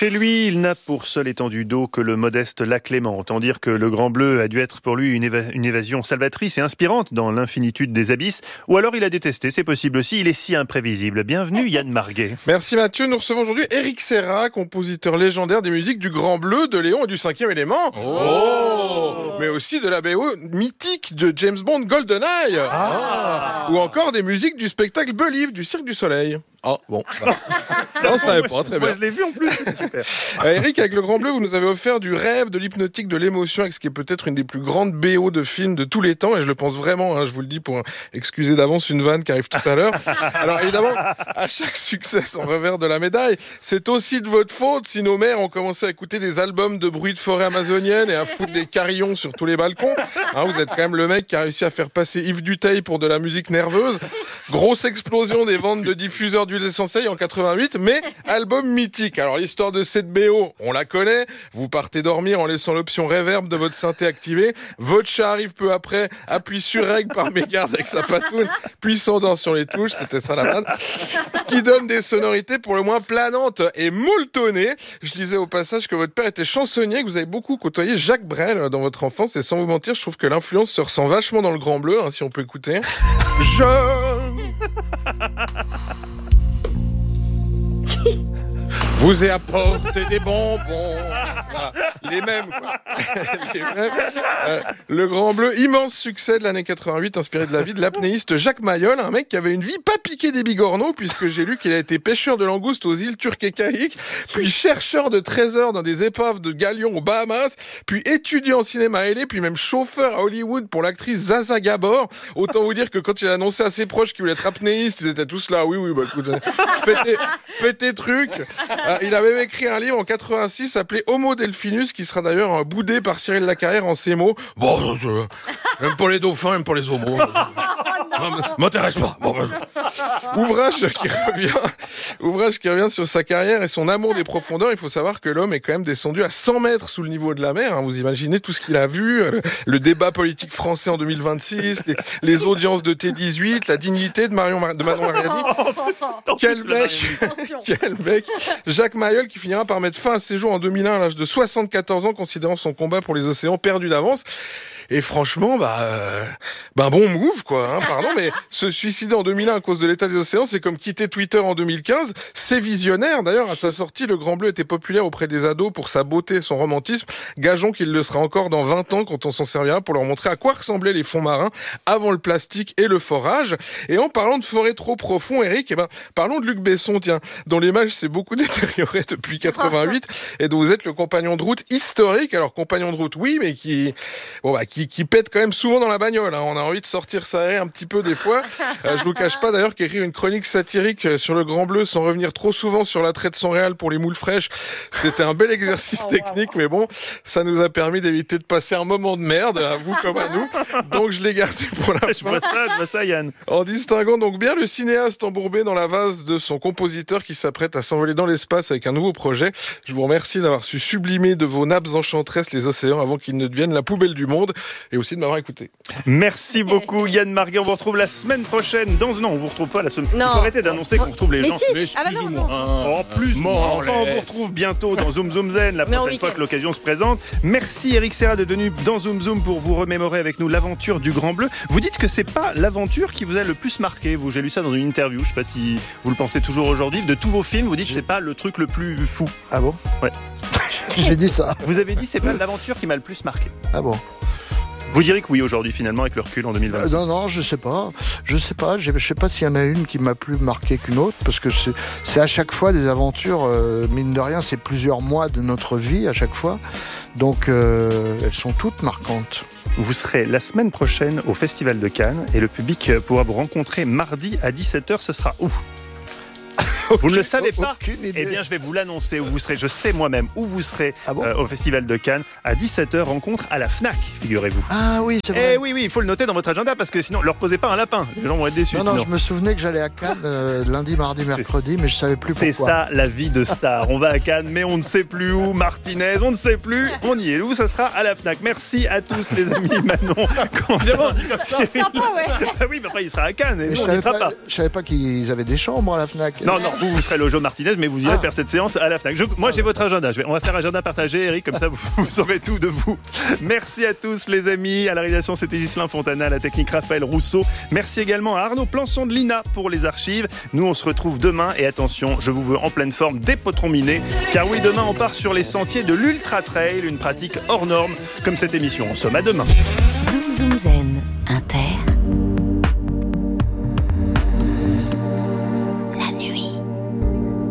Chez lui, il n'a pour seule étendue d'eau que le modeste lac Léman. Autant dire que le Grand Bleu a dû être pour lui une évasion salvatrice et inspirante dans l'infinitude des abysses. Ou alors il a détesté, c'est possible aussi, il est si imprévisible. Bienvenue Yann Marguet. Merci Mathieu, nous recevons aujourd'hui Éric Serra, compositeur légendaire des musiques du Grand Bleu, de Léon et du 5e élément. Mais aussi de la BO mythique de James Bond GoldenEye. Ou encore des musiques du spectacle Believe du Cirque du Soleil. Ah, bon. Ça, on savait pas, très bien. Moi, je l'ai vu en plus, c'était super. Eric, avec le Grand Bleu, vous nous avez offert du rêve, de l'hypnotique, de l'émotion, avec ce qui est peut-être une des plus grandes BO de films de tous les temps, et je le pense vraiment, je vous le dis pour excuser d'avance une vanne qui arrive tout à l'heure. Alors, évidemment, à chaque succès, son revers de la médaille, c'est aussi de votre faute si nos mères ont commencé à écouter des albums de bruit de forêt amazonienne et à foutre des carillons sur tous les balcons. Vous êtes quand même le mec qui a réussi à faire passer Yves Duteil pour de la musique nerveuse. Grosse explosion des ventes de diffuseurs d'huile essentielle en 88, mais album mythique. Alors l'histoire de cette BO, on la connaît. Vous partez dormir en laissant l'option reverb de votre synthé activée. Votre chat arrive peu après, appuie sur règle par mégarde avec sa patoune, puis s'endort sur les touches. C'était ça la vanne. Ce qui donne des sonorités pour le moins planantes et molletonnées. Je disais au passage que votre père était chansonnier, que vous avez beaucoup côtoyé Jacques Brel dans votre enfance, et sans vous mentir, je trouve que l'influence se ressent vachement dans le Grand Bleu, si on peut écouter. Vous ai apporté des bonbons. Les mêmes, quoi. Les mêmes. Le Grand Bleu, immense succès de l'année 88, inspiré de la vie de l'apnéiste Jacques Mayol, un mec qui avait une vie pas piquée des bigorneaux, puisque j'ai lu qu'il a été pêcheur de langoustes aux îles Turques et Caïques, puis chercheur de trésors dans des épaves de galions aux Bahamas, puis étudiant en cinéma à LA, puis même chauffeur à Hollywood pour l'actrice Zaza Gabor. Autant vous dire que quand il a annoncé à ses proches qu'il voulait être apnéiste, ils étaient tous là, oui, bah écoute, fais tes trucs. Il a même écrit un livre en 86 appelé Homo Delphinus, qui sera d'ailleurs boudé par Cyril Lacarrière en ces mots. Bon, même pour les dauphins, même pour les homos. M'intéresse pas. Bon, ouvrage qui revient sur sa carrière et son amour des profondeurs. Il faut savoir que l'homme est quand même descendu à 100 mètres sous le niveau de la mer. Vous imaginez tout ce qu'il a vu, le débat politique français en 2026, les audiences de T18, la dignité de Manon Mariani. Quel mec. Jacques Mayol qui finira par mettre fin à ses jours en 2001 à l'âge de 74 ans, considérant son combat pour les océans perdu d'avance. Et franchement, bon move, quoi. Pardon, mais se suicider en 2001 à cause de l'état des océans, c'est comme quitter Twitter en 2015. C'est visionnaire. D'ailleurs, à sa sortie, le Grand Bleu était populaire auprès des ados pour sa beauté et son romantisme. Gageons qu'il le sera encore dans 20 ans quand on s'en servira pour leur montrer à quoi ressemblaient les fonds marins avant le plastique et le forage. Et en parlant de forêt trop profond, Eric, parlons de Luc Besson, dont l'image s'est beaucoup détériorée depuis 88 et dont vous êtes le compagnon de route historique. Alors, compagnon de route, oui, mais qui pète quand même souvent dans la bagnole. On a envie de sortir s'aérer un petit peu des fois. Je vous cache pas d'ailleurs qu'écrire une chronique satirique sur le Grand Bleu sans revenir trop souvent sur l'attrait de son réal pour les moules fraîches, c'était un bel exercice technique, mais bon, ça nous a permis d'éviter de passer un moment de merde, à vous comme à nous. Donc je l'ai gardé pour la fin. Je vois ça, Yann. En distinguant donc bien le cinéaste embourbé dans la vase de son compositeur qui s'apprête à s'envoler dans l'espace avec un nouveau projet. Je vous remercie d'avoir su sublimer de vos nappes enchanteresses les océans avant qu'ils ne deviennent la poubelle du monde. Et aussi de m'avoir écouté. Merci beaucoup Yann Marguet. On vous retrouve la semaine prochaine. Non, on vous retrouve pas la semaine. Il faut arrêter d'annoncer qu'on retrouve les gens. Mais si. Plus ou moins. En plus, on vous retrouve bientôt dans Zoom Zoom Zen la prochaine fois que l'occasion se présente. Merci Éric Serra d'être venu dans Zoom Zoom pour vous remémorer avec nous l'aventure du Grand Bleu. Vous dites que c'est pas l'aventure qui vous a le plus marqué. J'ai lu ça dans une interview. Je sais pas si vous le pensez toujours aujourd'hui. De tous vos films, vous dites que c'est pas le truc le plus fou. Ah bon? Ouais. J'ai dit ça. Vous avez dit c'est pas l'aventure qui m'a le plus marqué. Ah bon? Vous direz que oui aujourd'hui finalement avec le recul en 2026. Non, je sais pas. Je sais pas s'il y en a une qui m'a plus marqué qu'une autre, parce que c'est à chaque fois des aventures, mine de rien, c'est plusieurs mois de notre vie à chaque fois. Donc elles sont toutes marquantes. Vous serez la semaine prochaine au Festival de Cannes et le public pourra vous rencontrer mardi à 17h. Ce sera où ? Vous ne le savez pas? Eh bien, je vais vous l'annoncer où vous serez. Je sais moi-même où vous serez au Festival de Cannes à 17h. Rencontre à la Fnac, figurez-vous. Ah oui, c'est vrai. Eh oui, il faut le noter dans votre agenda parce que sinon, leur posez pas un lapin. Les gens vont être déçus. Non, je me souvenais que j'allais à Cannes lundi, mardi, mercredi, mais je savais plus pourquoi. C'est ça, la vie de star. On va à Cannes, mais on ne sait plus où. Martinez, on ne sait plus. On y est. Où ça sera à la Fnac. Merci à tous, les amis. Manon, évidemment, on dit comme ça. Sympa, ouais. Ah oui, mais après, il sera à Cannes. Et Mais nous, on n'y sera pas. Je savais pas qu'ils avaient des chambres à la Fnac. Non, alors vous serez le Joe Martinez, mais vous irez faire cette séance à la FNAC. Moi, j'ai votre agenda. On va faire agenda partagé, Eric, comme ça vous saurez tout de vous. Merci à tous les amis. À la réalisation, c'était Ghislain Fontana, à la technique Raphaël Rousseau. Merci également à Arnaud Plançon de l'INA pour les archives. Nous, on se retrouve demain. Et attention, je vous veux en pleine forme des potrons minés. Car oui, demain, on part sur les sentiers de l'Ultra Trail, une pratique hors norme comme cette émission. En somme, à demain. Zoom Zoom Zen, Inter.